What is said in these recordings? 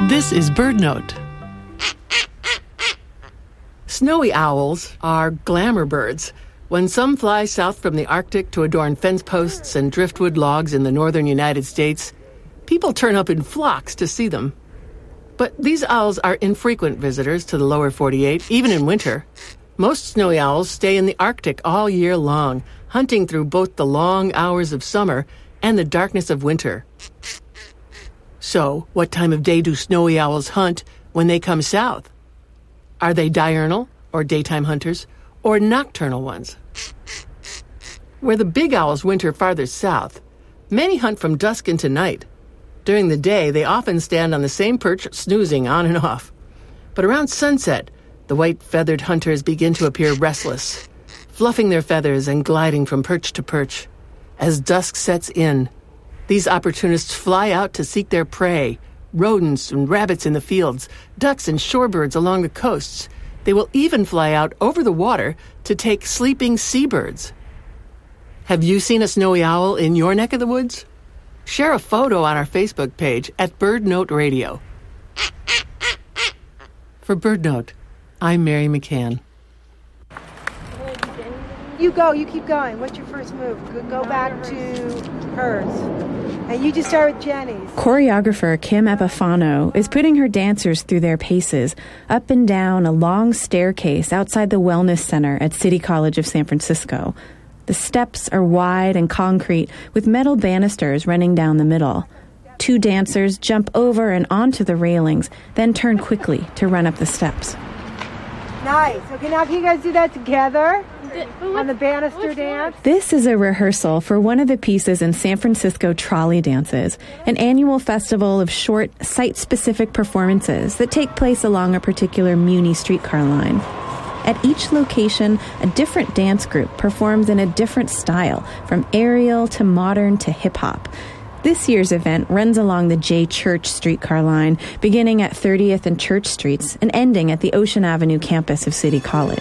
This is BirdNote. Snowy owls are glamour birds. When some fly south from the Arctic to adorn fence posts and driftwood logs in the northern United States, people turn up in flocks to see them. But these owls are infrequent visitors to the lower 48, even in winter. Most snowy owls stay in the Arctic all year long, hunting through both the long hours of summer and the darkness of winter. So, what time of day do snowy owls hunt when they come south? Are they diurnal, or daytime hunters, or nocturnal ones? Where the big owls winter farther south, many hunt from dusk into night. During the day, they often stand on the same perch, snoozing on and off. But around sunset, the white-feathered hunters begin to appear restless, fluffing their feathers and gliding from perch to perch. As dusk sets in, these opportunists fly out to seek their prey, rodents and rabbits in the fields, ducks and shorebirds along the coasts. They will even fly out over the water to take sleeping seabirds. Have you seen a snowy owl in your neck of the woods? Share a photo on our Facebook page at BirdNote Radio. For BirdNote, I'm Mary McCann. You go, you keep going. What's your first move? Go back to hers. And you just start with Jenny's. Choreographer Kim Epifano is putting her dancers through their paces up and down a long staircase outside the Wellness Center at City College of San Francisco. The steps are wide and concrete with metal banisters running down the middle. Two dancers jump over and onto the railings, then turn quickly to run up the steps. Nice. Okay, now can you guys do that together? On the banister dance? This is a rehearsal for one of the pieces in San Francisco Trolley Dances, an annual festival of short, site-specific performances that take place along a particular Muni streetcar line. At each location, a different dance group performs in a different style, from aerial to modern to hip-hop. This year's event runs along the J Church streetcar line, beginning at 30th and Church Streets and ending at the Ocean Avenue campus of City College.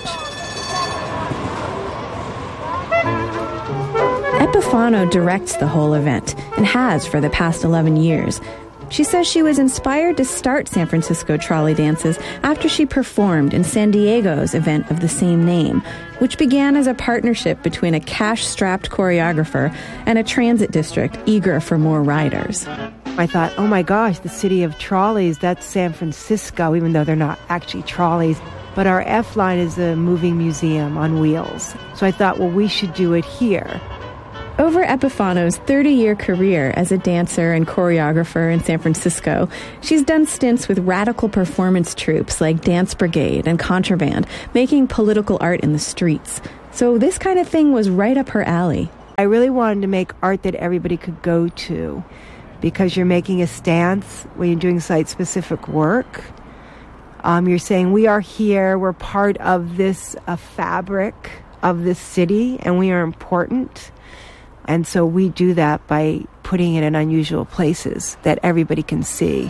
Epifano directs the whole event and has for the past 11 years. She says she was inspired to start San Francisco Trolley Dances after she performed in San Diego's event of the same name, which began as a partnership between a cash-strapped choreographer and a transit district eager for more riders. I thought, oh my gosh, the city of trolleys, that's San Francisco, even though they're not actually trolleys. But our F line is a moving museum on wheels. So I thought, well, we should do it here. Over Epifano's 30-year career as a dancer and choreographer in San Francisco, she's done stints with radical performance troupes like Dance Brigade and Contraband, making political art in the streets. So this kind of thing was right up her alley. I really wanted to make art that everybody could go to, because you're making a stance when you're doing site-specific work. You're saying, we are here, we're part of this fabric of this city, and we are important. And so we do that by putting it in unusual places that everybody can see.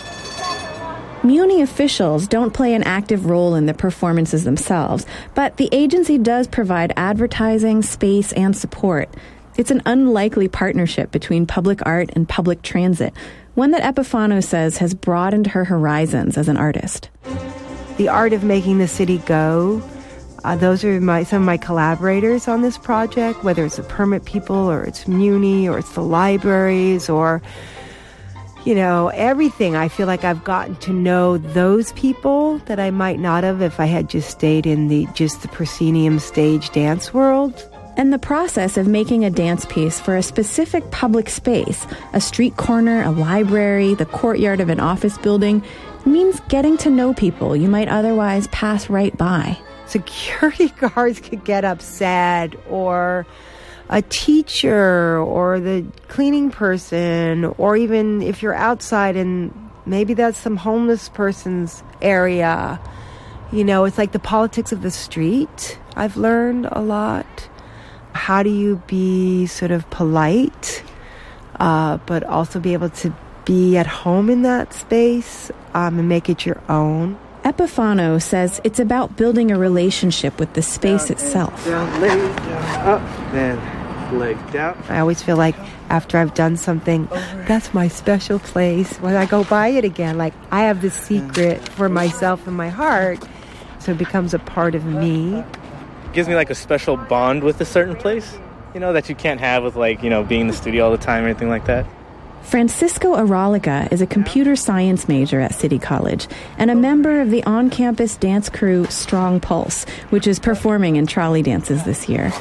Muni officials don't play an active role in the performances themselves, but the agency does provide advertising, space, and support. It's an unlikely partnership between public art and public transit, one that Epifano says has broadened her horizons as an artist. The art of making the city go, those are some of my collaborators on this project, whether it's the permit people or it's Muni or it's the libraries or, you know, everything. I feel like I've gotten to know those people that I might not have if I had just stayed in the proscenium stage dance world. And the process of making a dance piece for a specific public space, a street corner, a library, the courtyard of an office building, means getting to know people you might otherwise pass right by. Security guards could get upset, or a teacher, or the cleaning person, or even if you're outside and maybe that's some homeless person's area. You know, it's like the politics of the street. I've learned a lot. How do you be sort of polite, but also be able to be at home in that space and make it your own? Epifano says it's about building a relationship with the space itself. Down, lay down, up, then leg down. I always feel like after I've done something, that's my special place. When I go by it again, like I have this secret for myself in my heart, so it becomes a part of me. It gives me like a special bond with a certain place, you know, that you can't have with like, you know, being in the studio all the time or anything like that. Francisco Araliga is a computer science major at City College and a member of the on-campus dance crew Strong Pulse, which is performing in trolley dances this year.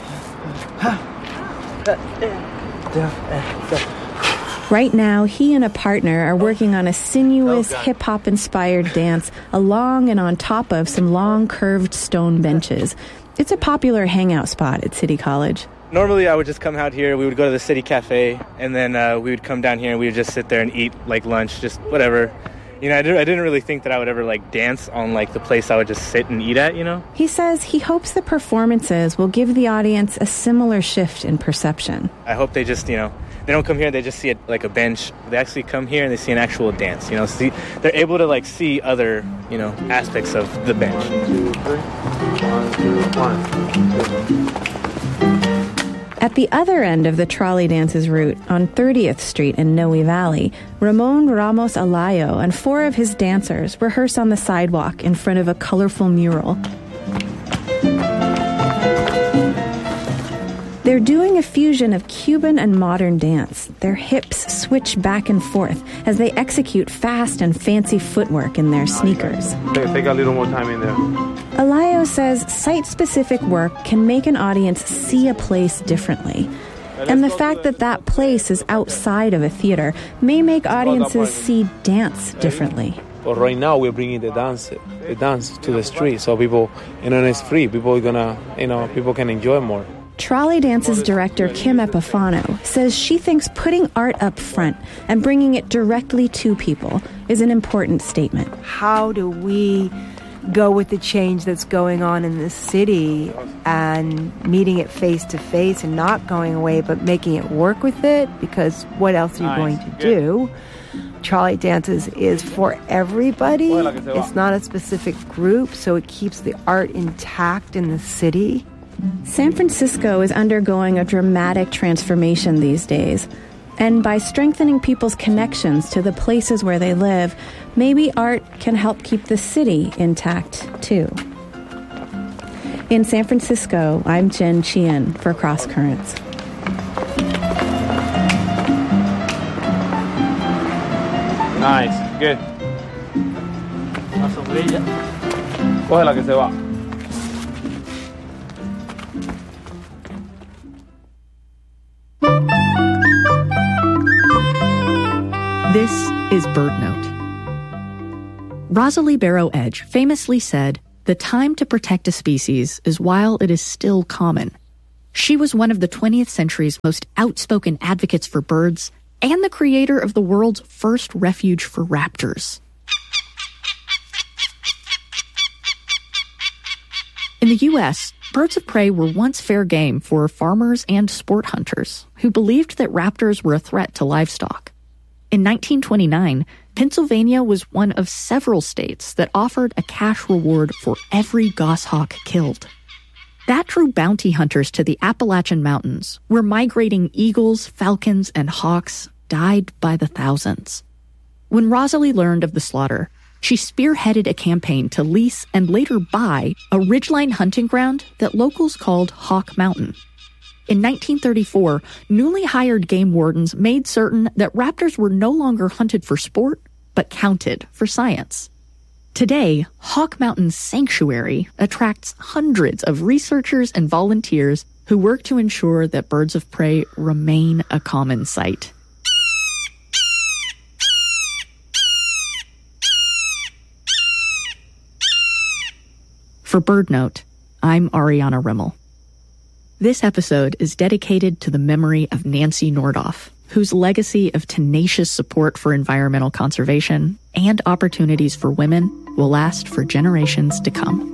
Right now, he and a partner are working on a sinuous hip-hop inspired dance along and on top of some long curved stone benches. It's a popular hangout spot at City College. Normally, I would just come out here, we would go to the City Cafe, and then we would come down here and we would just sit there and eat, like, lunch, just whatever. You know, I didn't really think that I would ever, like, dance on, like, the place I would just sit and eat at, you know? He says he hopes the performances will give the audience a similar shift in perception. I hope they just, you know, they don't come here and they just see it like a bench. They actually come here and they see an actual dance, you know? See, they're able to, like, see other, you know, aspects of the bench. 2, 3. 1, 2, 1. At the other end of the trolley dances route on 30th Street in Noe Valley, Ramon Ramos Alayo and 4 of his dancers rehearse on the sidewalk in front of a colorful mural. They're doing a fusion of Cuban and modern dance. Their hips switch back and forth as they execute fast and fancy footwork in their sneakers. Take a little more time in there. Alayo says site-specific work can make an audience see a place differently. And the fact that that place is outside of a theater may make audiences see dance differently. But right now we're bringing the dance to the street, so people, you know, it's free. People are gonna, you know, people can enjoy more. Trolley Dance's director, Kim Epifano, says she thinks putting art up front and bringing it directly to people is an important statement. How do we go with the change that's going on in the city and meeting it face to face and not going away, but making it work with it? Because what else are you going to do? Trolley Dances is for everybody. It's not a specific group, so it keeps the art intact in the city. San Francisco is undergoing a dramatic transformation these days. And by strengthening people's connections to the places where they live, maybe art can help keep the city intact, too. In San Francisco, I'm Jen Chien for Cross Currents. Nice, good. La sombrilla. Coge la que se va. This is BirdNote. Rosalie Barrow Edge famously said, "The time to protect a species is while it is still common." She was one of the 20th century's most outspoken advocates for birds and the creator of the world's first refuge for raptors. In the U.S., birds of prey were once fair game for farmers and sport hunters who believed that raptors were a threat to livestock. In 1929, Pennsylvania was one of several states that offered a cash reward for every goshawk killed. That drew bounty hunters to the Appalachian Mountains, where migrating eagles, falcons, and hawks died by the thousands. When Rosalie learned of the slaughter, she spearheaded a campaign to lease and later buy a ridgeline hunting ground that locals called Hawk Mountain. In 1934, newly hired game wardens made certain that raptors were no longer hunted for sport, but counted for science. Today, Hawk Mountain Sanctuary attracts hundreds of researchers and volunteers who work to ensure that birds of prey remain a common sight. For BirdNote, I'm Ariana Rimmel. This episode is dedicated to the memory of Nancy Nordoff, whose legacy of tenacious support for environmental conservation and opportunities for women will last for generations to come.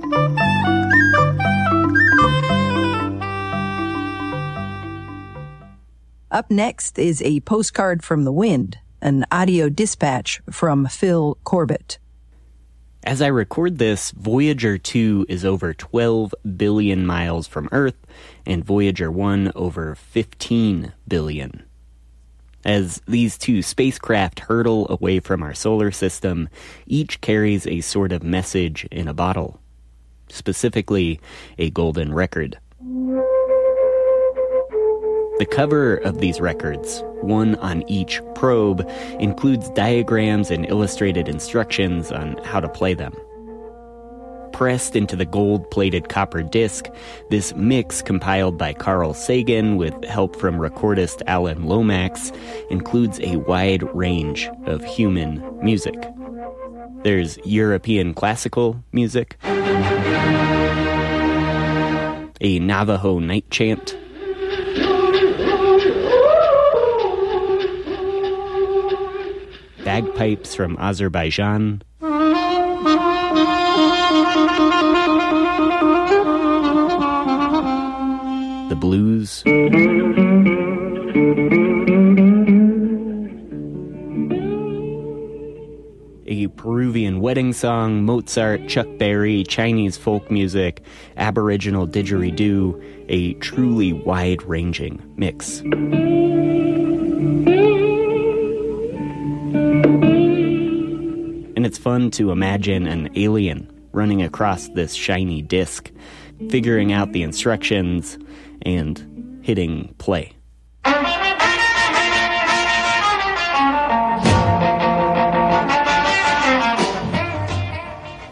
Up next is a postcard from the wind, an audio dispatch from Phil Corbett. As I record this, Voyager 2 is over 12 billion miles from Earth, and Voyager 1 over 15 billion. As these two spacecraft hurtle away from our solar system, each carries a sort of message in a bottle, specifically a golden record. The cover of these records, one on each probe, includes diagrams and illustrated instructions on how to play them. Pressed into the gold-plated copper disc, this mix compiled by Carl Sagan with help from recordist Alan Lomax includes a wide range of human music. There's European classical music, a Navajo night chant, bagpipes from Azerbaijan, the blues, a Peruvian wedding song, Mozart, Chuck Berry, Chinese folk music, Aboriginal didgeridoo, a truly wide-ranging mix. And it's fun to imagine an alien running across this shiny disc, figuring out the instructions, and hitting play.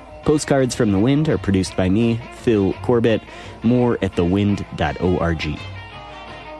Postcards from the Wind are produced by me, Phil Corbett. More at thewind.org.